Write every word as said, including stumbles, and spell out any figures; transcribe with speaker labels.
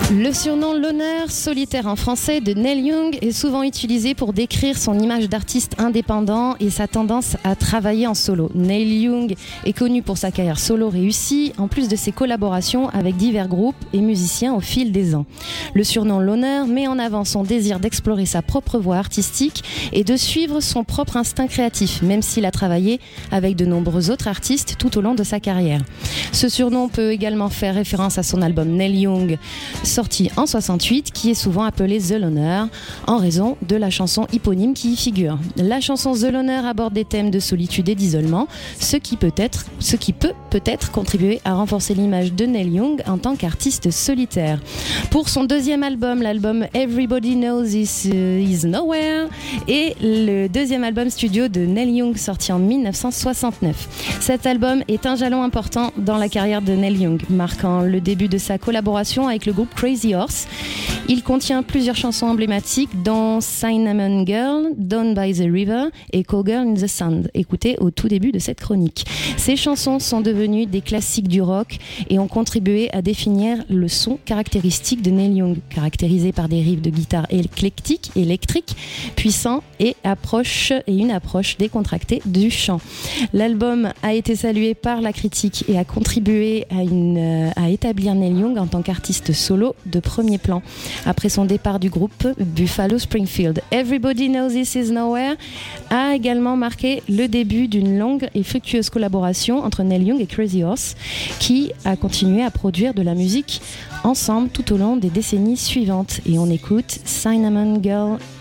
Speaker 1: Le surnom Loner, solitaire en français, de Neil Young est souvent utilisé pour décrire son image d'artiste indépendant et sa tendance à travailler en solo. Neil Young est connu pour sa carrière solo réussie, en plus de ses collaborations avec divers groupes et musiciens au fil des ans. Le surnom Loner met en avant son désir d'explorer sa propre voie artistique et de suivre son propre instinct créatif, même s'il a travaillé avec de nombreux autres artistes tout au long de sa carrière. Ce surnom peut également faire référence à son album Neil Young, sorti en soixante-huit, qui est souvent appelé The Loner en raison de la chanson éponyme qui y figure. La chanson The Loner aborde des thèmes de solitude et d'isolement, ce qui peut être, ce qui peut peut-être contribuer à renforcer l'image de Neil Young en tant qu'artiste solitaire. Pour son deuxième album, l'album Everybody Knows This Is Nowhere, et le deuxième album studio de Neil Young sorti en dix-neuf cent soixante-neuf. Cet album est un jalon important dans la carrière de Neil Young, marquant le début de sa collaboration avec le groupe Crazy Horse. Il contient plusieurs chansons emblématiques dont Cinnamon Girl, Down by the River et Cowgirl in the Sand, écoutées au tout début de cette chronique. Ces chansons sont devenues des classiques du rock et ont contribué à définir le son caractéristique de Neil Young, caractérisé par des riffs de guitare éclectiques, électriques, puissants et, approche, et une approche décontractée du chant. L'album a été salué par la critique et a contribué à, une, à établir Neil Young en tant qu'artiste solo de premier plan. Après son départ du groupe Buffalo Springfield, Everybody Knows This Is Nowhere a également marqué le début d'une longue et fructueuse collaboration entre Neil Young et Crazy Horse, qui a continué à produire de la musique ensemble tout au long des décennies suivantes. Et on écoute Cinnamon Girl